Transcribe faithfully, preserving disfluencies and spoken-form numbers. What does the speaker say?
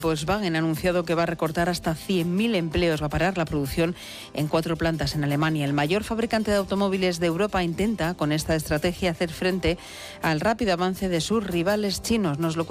Volkswagen ha anunciado que va a recortar hasta cien mil empleos, va a parar la producción en cuatro plantas en Alemania. El mayor fabricante de automóviles de Europa intenta, con esta estrategia, hacer frente al rápido avance de sus rivales chinos. Nos lo